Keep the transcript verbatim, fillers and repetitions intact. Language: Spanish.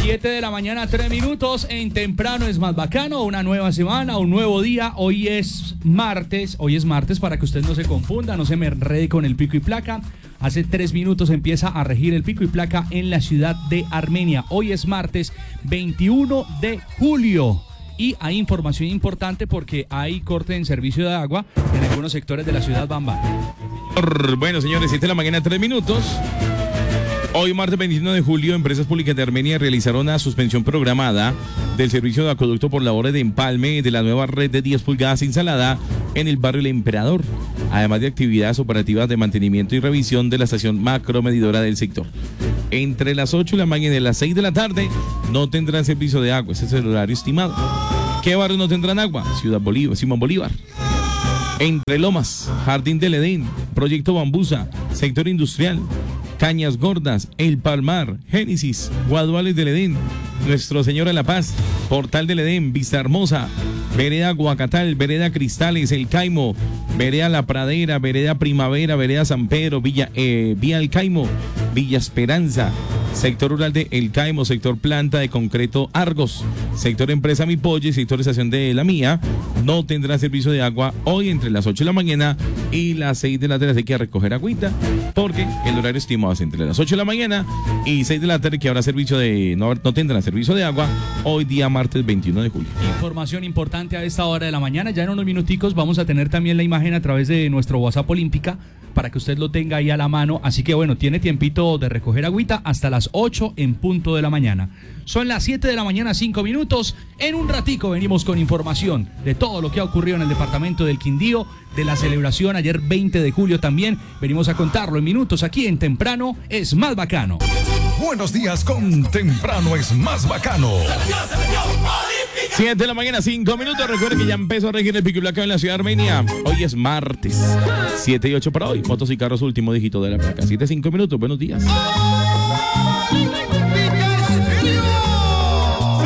siete de la mañana, tres minutos. En Temprano es más bacano. Una nueva semana, un nuevo día. Hoy es martes. Hoy es martes para que usted no se confunda, no se me enrede con el pico y placa. Hace tres minutos empieza a regir el pico y placa en la ciudad de Armenia. Hoy es martes veintiuno de julio. Y hay información importante porque hay corte en servicio de agua en algunos sectores de la ciudad Bamba. Bueno, señores, siete de la mañana, tres minutos. Hoy, martes veintiuno de julio, Empresas Públicas de Armenia realizaron una suspensión programada del servicio de acueducto por labores de empalme de la nueva red de diez pulgadas instalada en el barrio El Emperador, además de actividades operativas de mantenimiento y revisión de la estación macromedidora del sector. Entre las ocho de la mañana y las seis de la tarde no tendrán servicio de agua, ese es el horario estimado. ¿Qué barrios no tendrán agua? Ciudad Bolívar, Simón Bolívar, Entre Lomas, Jardín del Edén, Proyecto Bambusa, Sector Industrial, Cañas Gordas, El Palmar, Génesis, Guaduales del Edén, Nuestro Señor de la Paz, Portal del Edén, Vista Hermosa, Vereda Guacatal, Vereda Cristales, El Caimo, Vereda La Pradera, Vereda Primavera, Vereda San Pedro, Villa, eh, Vía El Caimo, Villa Esperanza, Sector Rural de El Caimo, Sector Planta de Concreto Argos, Sector Empresa Mi Pollo y Sector Estación de La Mía, no tendrá servicio de agua hoy entre las ocho de la mañana y las seis de la tarde. Hay que recoger agüita porque el horario estimado es entre las ocho de la mañana y seis de la tarde, que habrá servicio de, no, no tendrán servicio de agua hoy día martes veintiuno de julio. Información importante a esta hora de la mañana. Ya en unos minuticos vamos a tener también la imagen a través de nuestro WhatsApp Olímpica para que usted lo tenga ahí a la mano. Así que bueno, tiene tiempito de recoger agüita hasta las ocho en punto de la mañana. Son las siete de la mañana, cinco minutos. En un ratico venimos con información de todo lo que ha ocurrido en el departamento del Quindío, de la celebración ayer veinte de julio también. Venimos a contarlo en minutos aquí en Temprano es más bacano. Buenos días con Temprano es más bacano. siete de la mañana, cinco minutos. Recuerden que ya empezó a regir el pico y placa en la ciudad de Armenia. Hoy es martes, siete y ocho para hoy. Motos y carros, último dígito de la placa. siete, cinco minutos. Buenos días.